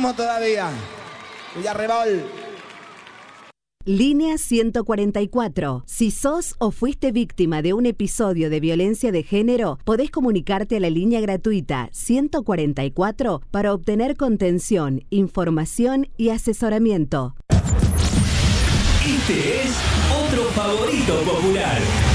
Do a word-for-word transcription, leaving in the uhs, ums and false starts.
Vamos todavía. Villarrebol. Línea ciento cuarenta y cuatro. Si sos o fuiste víctima de un episodio de violencia de género, podés comunicarte a la línea gratuita ciento cuarenta y cuatro para obtener contención, información y asesoramiento. Este es otro favorito popular.